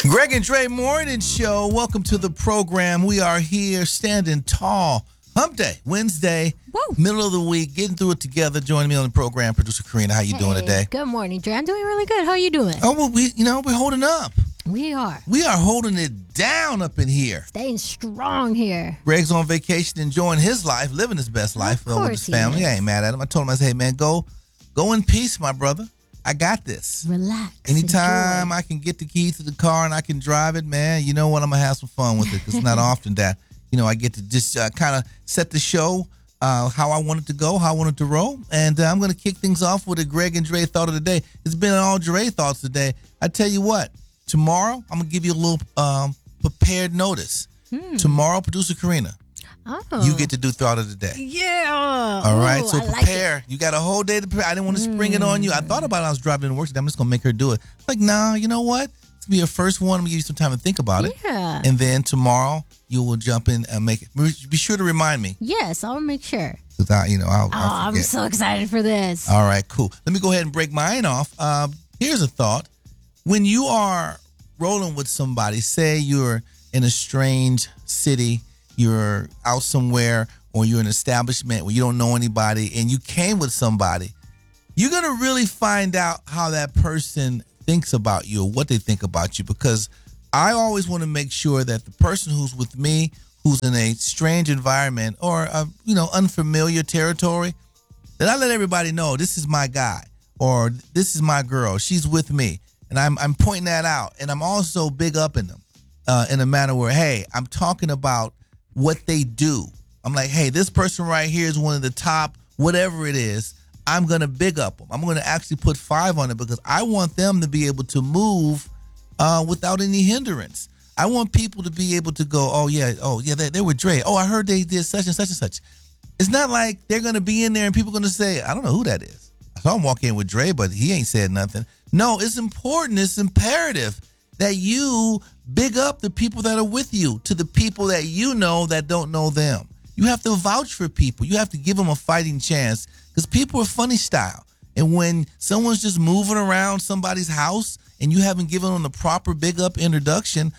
Greg and Dre Morning Show. Welcome to the program. We are here standing tall. Hump Day, Wednesday, middle of the week, getting through it together. Joining me on the program, producer Karina. How you doing today? Good morning, Dre. I'm doing really good. How are you doing? Oh, well, we're holding up. We are. We are holding it down up in here. Staying strong here. Greg's on vacation, enjoying his life, living his best life with his family. I ain't mad at him. I told him, I said, hey, man, go in peace, my brother. I got this. Relax. Anytime enjoy. I can get the keys to the car and I can drive it, man, you know what? I'm going to have some fun with it because it's not often that, I get to just kind of set the show how I want it to go, how I want it to roll. And I'm going to kick things off with a Greg and Dre thought of the day. It's been all Dre thoughts today. I tell you what, tomorrow I'm going to give you a little prepared notice. Tomorrow, producer Karina. Oh. You get to do thought of the day. Yeah. All right, Ooh, so prepare. Like you got a whole day to prepare. I didn't want to spring it on you. I thought about it. I was driving to work today. I'm just going to make her do it. Like, nah, you know what? It's going to be your first one. I'm going to give you some time to think about it. Yeah. And then tomorrow, you will jump in and make it. Be sure to remind me. Yes, I'll make sure. Because I'll I'm so excited for this. All right, cool. Let me go ahead and break mine off. Here's a thought. When you are rolling with somebody, say you're in a strange city, you're out somewhere, or you're in an establishment where you don't know anybody and you came with somebody, you're going to really find out how that person thinks about you or what they think about you, because I always want to make sure that the person who's with me, who's in a strange environment or unfamiliar territory, that I let everybody know this is my guy or this is my girl. She's with me. And I'm pointing that out. And I'm also big up in them in a manner where, hey, I'm talking about what they do. I'm like, hey, this person right here is one of the top, whatever it is. I'm going to big up them. I'm going to actually put 5 on it because I want them to be able to move without any hindrance. I want people to be able to go, oh, yeah, they were Dre. Oh, I heard they did such and such and such. It's not like they're going to be in there and people are going to say, I don't know who that is. I saw him walk in with Dre, but he ain't said nothing. No, it's important. It's imperative that you big up the people that are with you to the people that you know that don't know them. You have to vouch for people. You have to give them a fighting chance because people are funny style. And when someone's just moving around somebody's house and you haven't given them the proper big up introduction,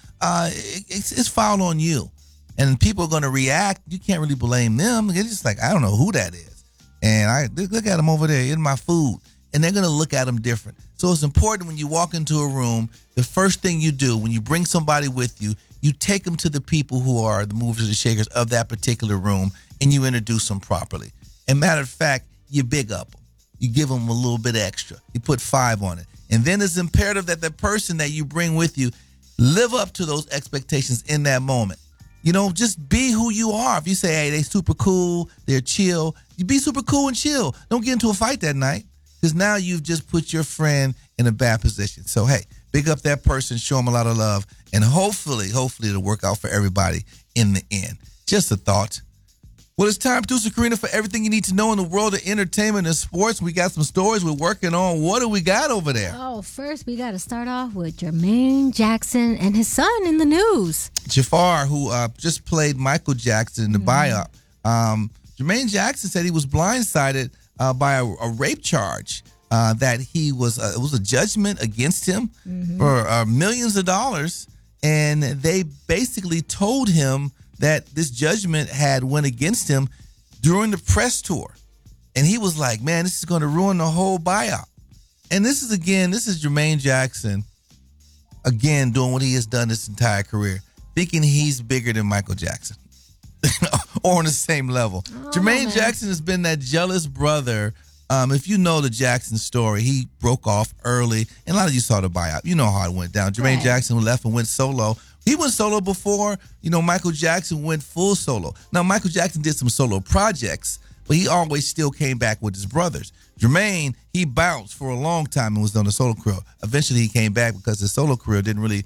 it's foul on you. And people are going to react. You can't really blame them. It's just like, I don't know who that is. And I look at them over there in my food. And they're going to look at them different. So it's important when you walk into a room, the first thing you do when you bring somebody with you, you take them to the people who are the movers and shakers of that particular room, and you introduce them properly. And matter of fact, you big up them. You give them a little bit extra. You put 5 on it. And then it's imperative that the person that you bring with you live up to those expectations in that moment. Just be who you are. If you say, hey, they super cool, they're chill, you be super cool and chill. Don't get into a fight that night. Because now you've just put your friend in a bad position. So, hey, big up that person, show them a lot of love, and hopefully it'll work out for everybody in the end. Just a thought. Well, it's time, producer Karina, for everything you need to know in the world of entertainment and sports. We got some stories we're working on. What do we got over there? Oh, first we got to start off with Jermaine Jackson and his son in the news. Jafar, who just played Michael Jackson in the biop. Jermaine Jackson said he was blindsided by a rape charge that he was, it was a judgment against him for millions of dollars. And they basically told him that this judgment had went against him during the press tour. And he was like, man, this is going to ruin the whole buyout. And this is Jermaine Jackson, again, doing what he has done this entire career, thinking he's bigger than Michael Jackson. Or on the same level. Jermaine Jackson has been that jealous brother. If you know the Jackson story, he broke off early. And a lot of you saw the buyout. You know how it went down. Jermaine Jackson left and went solo. He went solo before, Michael Jackson went full solo. Now, Michael Jackson did some solo projects, but he always still came back with his brothers. Jermaine, he bounced for a long time and was on the solo career. Eventually, he came back because his solo career didn't really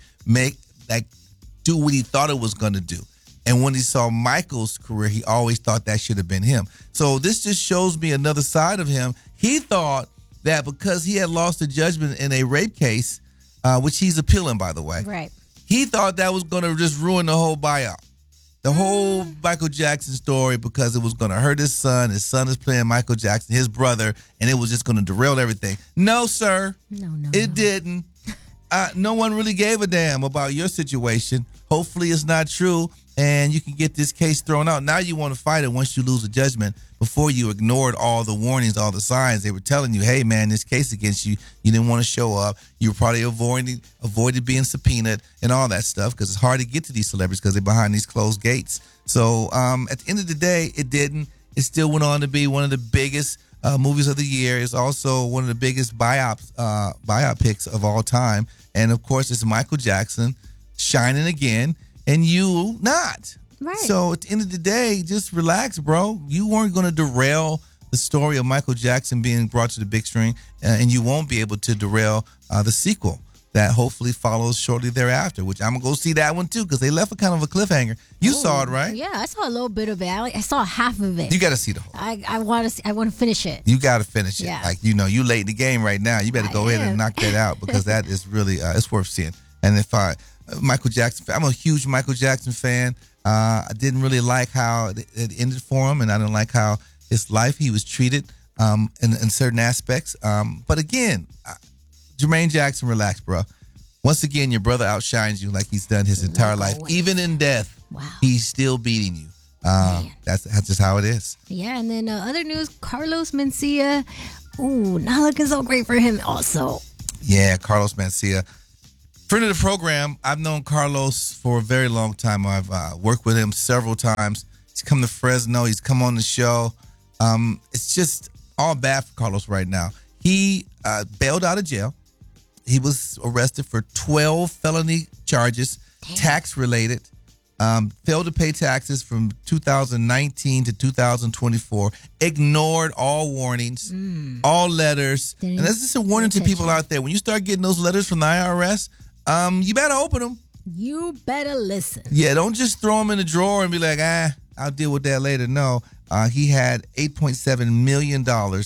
do what he thought it was going to do. And when he saw Michael's career, he always thought that should have been him. So this just shows me another side of him. He thought that because he had lost a judgment in a rape case, which he's appealing, by the way. Right. He thought that was going to just ruin the whole buyout. The whole Michael Jackson story, because it was going to hurt his son. His son is playing Michael Jackson, his brother, and it was just going to derail everything. No, sir. No. It didn't. no one really gave a damn about your situation. Hopefully it's not true, and you can get this case thrown out. Now you want to fight it once you lose a judgment. Before you ignored all the warnings, all the signs. They were telling you, hey, man, this case against you, you didn't want to show up. You were probably avoided being subpoenaed and all that stuff because it's hard to get to these celebrities because they're behind these closed gates. So at the end of the day, it didn't. It still went on to be one of the biggest movies of the year. It's also one of the biggest biopics of all time. And, of course, it's Michael Jackson shining again and you not. Right. So at the end of the day, just relax, bro. You weren't going to derail the story of Michael Jackson being brought to the big screen, and you won't be able to derail the sequel that hopefully follows shortly thereafter, which I'm going to go see that one, too, because they left a kind of a cliffhanger. You saw it, right? Yeah, I saw a little bit of it. I saw half of it. You got to see the whole. I want to finish it. You got to finish it. Yeah. Like, you late in the game right now. You better go ahead and knock that out because that is really, it's worth seeing. And if Michael Jackson, I'm a huge Michael Jackson fan. I didn't really like how it ended for him, and I didn't like how his life he was treated in certain aspects. But again, Jermaine Jackson, relax, bro. Once again, your brother outshines you like he's done his entire life. Even in death, he's still beating you. That's just how it is. Yeah, and then other news, Carlos Mencia. Ooh, not looking so great for him also. Yeah, Carlos Mencia. Friend of the program, I've known Carlos for a very long time. I've worked with him several times. He's come to Fresno. He's come on the show. It's just all bad for Carlos right now. He bailed out of jail. He was arrested for 12 felony charges, tax-related. Failed to pay taxes from 2019 to 2024. Ignored all warnings, all letters. And that's just a warning to people out there. When you start getting those letters from the IRS, you better open them. You better listen. Yeah, don't just throw them in the drawer and be like, I'll deal with that later. No, he had $8.7 million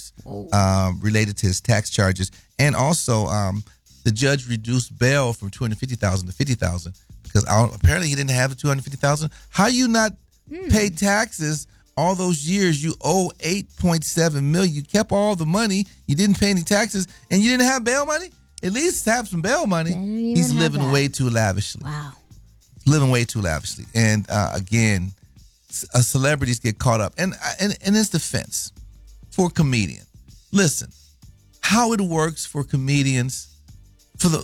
related to his tax charges. And also, the judge reduced bail from $250,000 to $50,000 because apparently he didn't have the $250,000. How you not pay taxes all those years? You owe $8.7 million. You kept all the money. You didn't pay any taxes, and you didn't have bail money. At least have some bail money. He's living way too lavishly. Wow. Living way too lavishly. And again, celebrities get caught up. And in his defense, for a comedian, listen, how it works for comedians, for the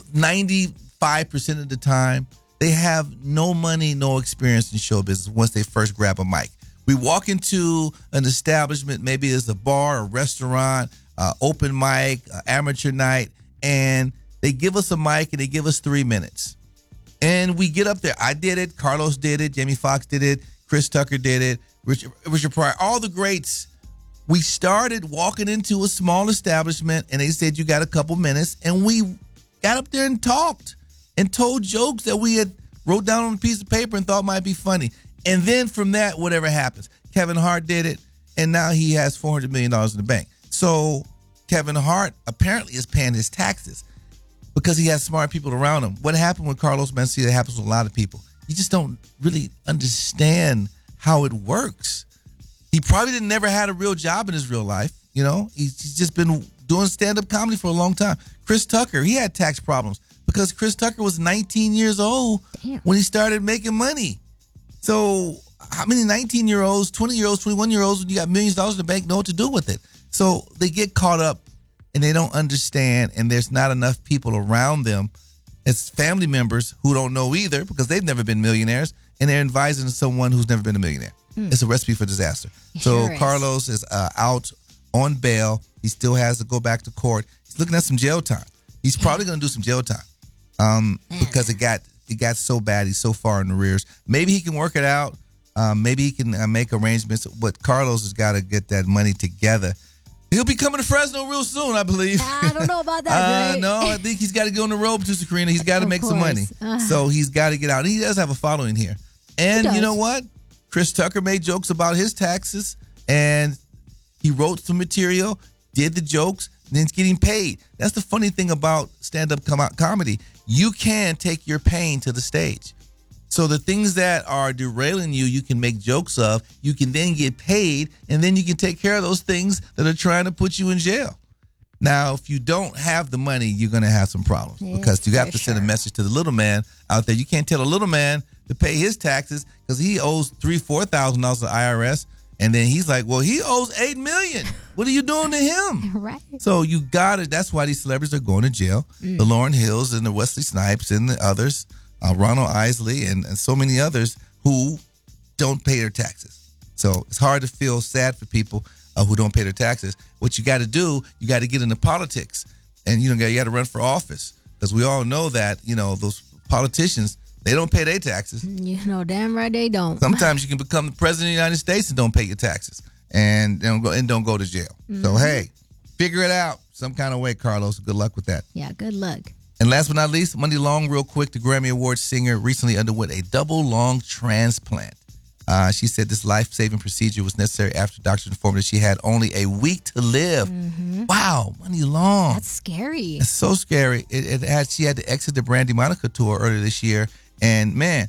95% of the time, they have no money, no experience in show business once they first grab a mic. We walk into an establishment, maybe it's a bar, a restaurant, open mic, amateur night, and they give us a mic and they give us 3 minutes. And we get up there. I did it. Carlos did it. Jamie Foxx did it. Chris Tucker did it. Richard Pryor. All the greats. We started walking into a small establishment and they said, you got a couple minutes. And we got up there and talked and told jokes that we had wrote down on a piece of paper and thought might be funny. And then from that, whatever happens. Kevin Hart did it, and now he has $400 million in the bank. So Kevin Hart apparently is paying his taxes because he has smart people around him. What happened with Carlos Mencia happens with a lot of people. You just don't really understand how it works. He probably never had a real job in his real life. He's just been doing stand-up comedy for a long time. Chris Tucker, he had tax problems because Chris Tucker was 19 years old when he started making money. So how many 19-year-olds, 20-year-olds, 21-year-olds, when you got millions of dollars in the bank, know what to do with it? So they get caught up and they don't understand, and there's not enough people around them as family members who don't know either because they've never been millionaires, and they're advising someone who's never been a millionaire. It's a recipe for disaster. So Carlos is out on bail. He still has to go back to court. He's looking at some jail time. He's probably going to do some jail time because it got so bad. He's so far in the rears. Maybe he can work it out. Maybe he can make arrangements. But Carlos has got to get that money together. He'll be coming to Fresno real soon, I believe. I don't know about that. No, I think he's got to go on the road, Producer Karina. He's got to make some money. So he's got to get out. He does have a following here. And you know what? Chris Tucker made jokes about his taxes, and he wrote some material, did the jokes, and then he's getting paid. That's the funny thing about stand-up comedy. You can take your pain to the stage. So the things that are derailing you, you can make jokes of. You can then get paid, and then you can take care of those things that are trying to put you in jail. Now, if you don't have the money, you're going to have some problems because you have to send a message to the little man out there. You can't tell a little man to pay his taxes because he owes $3,000-$4,000 to IRS. And then he's like, well, he owes $8 million. What are you doing to him? Right. So you got it. That's why these celebrities are going to jail. The Lauryn Hills and the Wesley Snipes and the others, Ronald Isley and so many others who don't pay their taxes. So it's hard to feel sad for people who don't pay their taxes. What you got to do, you got to get into politics. And, you got to run for office. Because we all know that, those politicians, they don't pay their taxes. Damn right they don't. Sometimes you can become the president of the United States and don't pay your taxes and don't go to jail. So, hey, figure it out some kind of way, Carlos. Good luck with that. Yeah, good luck. And last but not least, Money Long, real quick, the Grammy Award singer recently underwent a double lung transplant. She said this life-saving procedure was necessary after doctors informed her she had only a week to live. Wow, Money Long. That's scary. It's so scary. She had to exit the Brandy Monica tour earlier this year. And man,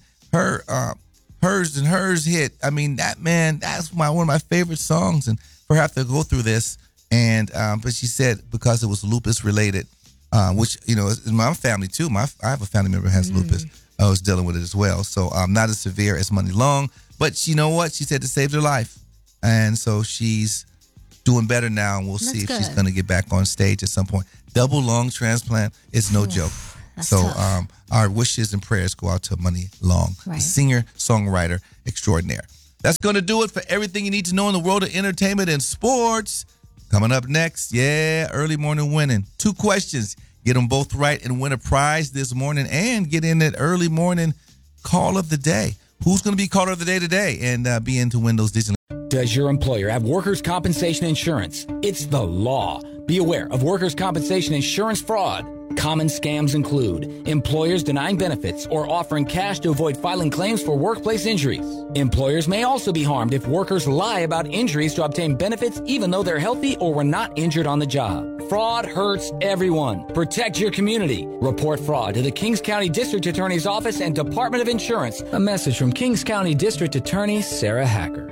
hers hit. I mean, that's one of my favorite songs. And for her to go through this, and but she said because it was lupus related, which is my family too. I have a family member who has lupus. I was dealing with it as well. So not as severe as Money Long, but you know what? She said it saved her life, and so she's doing better now. And we'll see if she's going to get back on stage at some point. Double lung transplant is no joke. So our wishes and prayers go out to Money Long, the singer-songwriter extraordinaire. That's going to do it for everything you need to know in the world of entertainment and sports. Coming up next, early morning winning. 2 questions. Get them both right and win a prize this morning and get in that early morning call of the day. Who's going to be caller of the day today and be in to win those digital? Does your employer have workers' compensation insurance? It's the law. Be aware of workers' compensation insurance fraud. Common scams include employers denying benefits or offering cash to avoid filing claims for workplace injuries. Employers may also be harmed if workers lie about injuries to obtain benefits even though they're healthy or were not injured on the job. Fraud hurts everyone. Protect your community. Report fraud to the Kings County District Attorney's Office and Department of Insurance. A message from Kings County District Attorney Sarah Hacker.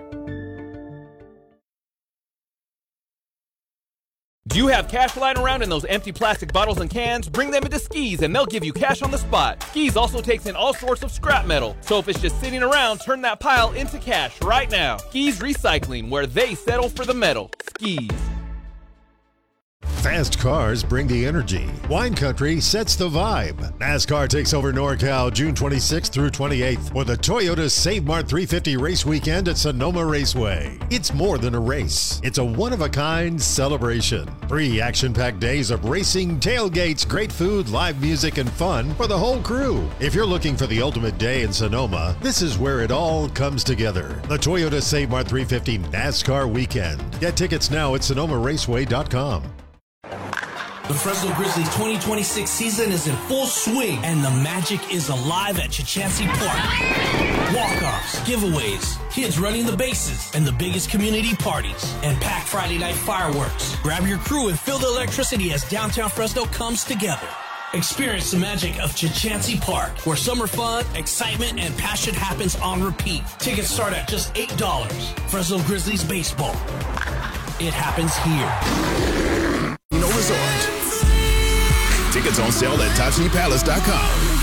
Do you have cash lying around in those empty plastic bottles and cans? Bring them into Skis and they'll give you cash on the spot. Skis also takes in all sorts of scrap metal. So if it's just sitting around, turn that pile into cash right now. Skis Recycling, where they settle for the metal. Skis. Fast cars bring the energy. Wine Country sets the vibe. NASCAR takes over NorCal June 26th through 28th for the Toyota Save Mart 350 Race Weekend at Sonoma Raceway. It's more than a race. It's a one-of-a-kind celebration. 3 action-packed days of racing, tailgates, great food, live music, and fun for the whole crew. If you're looking for the ultimate day in Sonoma, this is where it all comes together. The Toyota Save Mart 350 NASCAR Weekend. Get tickets now at SonomaRaceway.com. The Fresno Grizzlies 2026 season is in full swing, and the magic is alive at Chichancy Park. Walk-offs, giveaways, kids running the bases, and the biggest community parties, and packed Friday night fireworks. Grab your crew and feel the electricity as downtown Fresno comes together. Experience the magic of Chichancy Park, where summer fun, excitement, and passion happens on repeat. Tickets start at just $8. Fresno Grizzlies baseball. It happens here. No Resort. Tickets on sale at TachiPalace.com.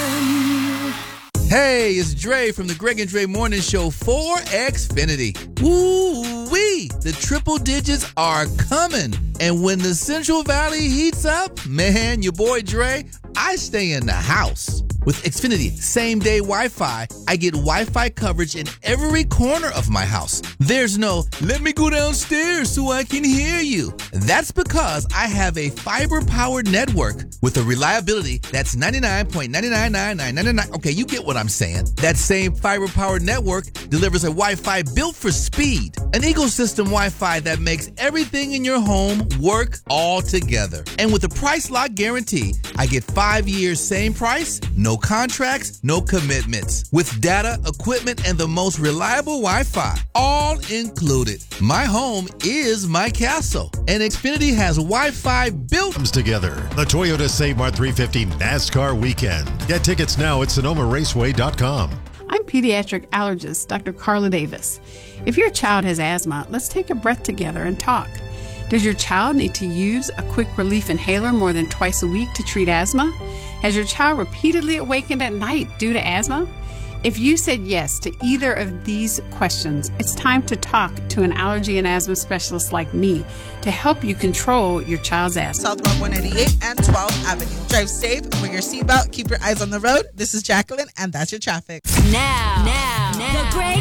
Hey, it's Dre from the Greg and Dre Morning Show for Xfinity. Woo-wee! The triple digits are coming. And when the Central Valley heats up, man, your boy Dre, I stay in the house. With Xfinity same-day Wi-Fi, I get Wi-Fi coverage in every corner of my house. There's no, let me go downstairs so I can hear you. That's because I have a fiber-powered network with a reliability that's 99.99999. Okay, you get what I'm saying. That same fiber-powered network delivers a Wi-Fi built for speed. An ecosystem Wi-Fi that makes everything in your home work all together. And with a price lock guarantee, I get 5 years same price, no contracts, no commitments. With data, equipment, and the most reliable Wi-Fi, all included. My home is my castle, and Xfinity has Wi-Fi built. Comes together. The Toyota Save Mart 350 NASCAR Weekend. Get tickets now at SonomaRaceway.com. I'm pediatric allergist Dr. Carla Davis. If your child has asthma, let's take a breath together and talk. Does your child need to use a quick relief inhaler more than twice a week to treat asthma? Has your child repeatedly awakened at night due to asthma? If you said yes to either of these questions, it's time to talk to an allergy and asthma specialist like me to help you control your child's asthma. Southbound 198 and 12th Avenue. Drive safe, wear your seatbelt, keep your eyes on the road. This is Jacqueline, and that's your traffic. Now, the Greg